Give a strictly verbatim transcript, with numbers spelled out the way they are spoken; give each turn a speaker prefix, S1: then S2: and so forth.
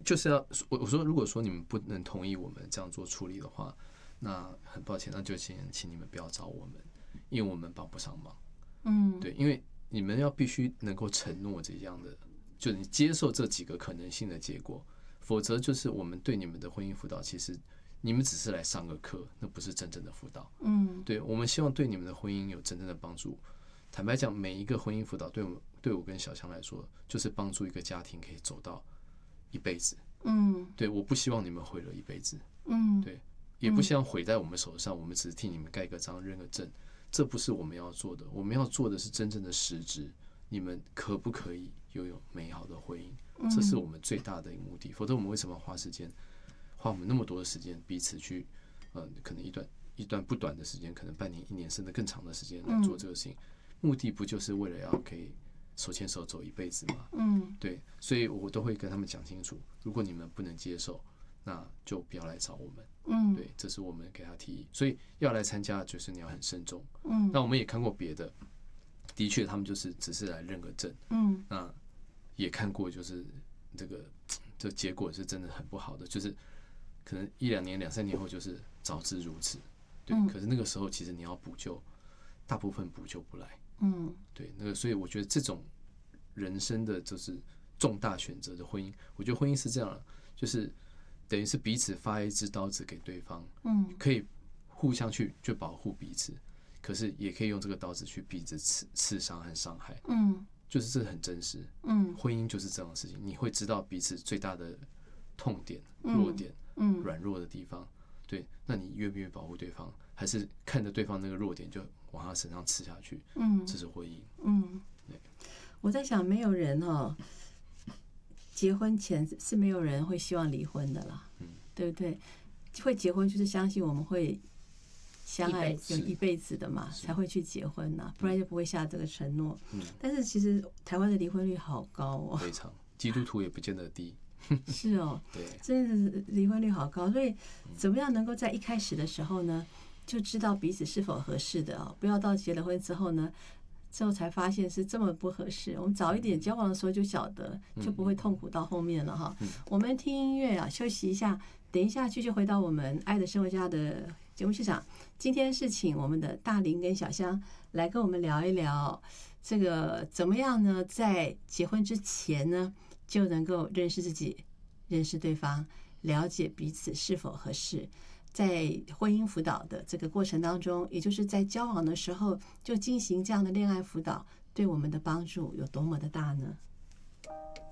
S1: 就是要我我说，如果说你们不能同意我们这样做处理的话，那很抱歉，那就请请你们不要找我们，因为我们帮不上忙。
S2: 嗯，
S1: 对，因为你们要必须能够承诺这样的，就你接受这几个可能性的结果，否则就是我们对你们的婚姻辅导，其实你们只是来上个课，那不是真正的辅导。
S2: 嗯，
S1: 对，我们希望对你们的婚姻有真正的帮助。坦白讲，每一个婚姻辅导对我对我跟小强来说，就是帮助一个家庭可以走到一辈子。
S2: 嗯，
S1: 对，我不希望你们毁了一辈子。
S2: 嗯，
S1: 对，也不希望毁在我们手上，我们只是替你们盖个章、认个证，这不是我们要做的。我们要做的是真正的实质，你们可不可以拥有美好的婚姻？这是我们最大的目的。否则，我们为什么要花时间，花我们那么多的时间，彼此去，呃，可能一段一段不短的时间，可能半年、一年，甚至更长的时间来做这个事情？目的不就是为了要可以手牵手走一辈子吗？
S2: 嗯，
S1: 对，所以我都会跟他们讲清楚，如果你们不能接受，那就不要来找我们。
S2: 嗯，
S1: 对，这是我们给他提议，所以要来参加，就是你要很慎重。
S2: 嗯，
S1: 那我们也看过别的，的确他们就是只是来认个证。
S2: 嗯，
S1: 那也看过，就是这个这结果是真的很不好的，就是可能一两年、两三年后就是早知如此。对，
S2: 嗯，
S1: 可是那个时候其实你要补救，大部分补救不来。
S2: 嗯，
S1: 对，那个所以我觉得这种人生的就是重大选择的婚姻，我觉得婚姻是这样的，就是等于是彼此发一支刀子给对方，
S2: 嗯，
S1: 可以互相去去保护彼此，可是也可以用这个刀子去彼此刺刺伤和伤害，
S2: 嗯，
S1: 就是这很真实，
S2: 嗯，
S1: 婚姻就是这样的事情，你会知道彼此最大的痛点、弱点、
S2: 嗯，
S1: 软弱的地方，对，那你愿不愿意保护对方，还是看着对方那个弱点就往他身上刺下去？
S2: 嗯，
S1: 这是婚姻。
S2: 嗯，我在想，没有人哦，结婚前是没有人会希望离婚的啦，
S1: 嗯，
S2: 对不对？会结婚就是相信我们会相爱
S3: 一辈子
S2: 有一辈子的嘛，才会去结婚呐、不然就不会下这个承诺。
S1: 嗯，
S2: 但是其实台湾的离婚率好高哦，
S1: 非常，基督徒也不见得低。
S2: 是哦，
S1: 对，
S2: 真的是离婚率好高，所以怎么样能够在一开始的时候呢，就知道彼此是否合适的哦，不要到结了婚之后呢，之后才发现是这么不合适。我们早一点交往的时候就晓得，就不会痛苦到后面了哈。我们听音乐啊，休息一下，等一下继续回到我们爱的生活家的节目现场。今天是请我们的大林跟小香来跟我们聊一聊这个怎么样呢，在结婚之前呢，就能够认识自己、认识对方，了解彼此是否合适。在婚姻辅导的这个过程当中，也就是在交往的时候就进行这样的恋爱辅导，对我们的帮助有多么的大呢？